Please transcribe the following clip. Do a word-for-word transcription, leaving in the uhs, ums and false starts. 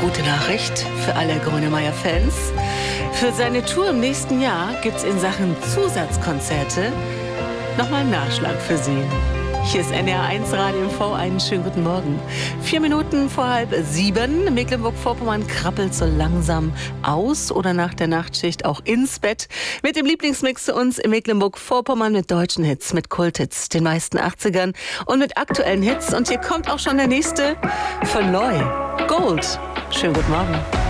gute Nachricht für alle Grönemeyer-Fans. Für seine Tour im nächsten Jahr gibt es in Sachen Zusatzkonzerte nochmal einen Nachschlag für Sie. Hier ist N R eins Radio M V. Einen schönen guten Morgen. Vier Minuten vor halb sieben. Mecklenburg-Vorpommern krabbelt so langsam aus oder nach der Nachtschicht auch ins Bett. Mit dem Lieblingsmix zu uns in Mecklenburg-Vorpommern mit deutschen Hits, mit Kulthits, den meisten achtzigern und mit aktuellen Hits. Und hier kommt auch schon der nächste von Loy. Gold. Schönen guten Morgen.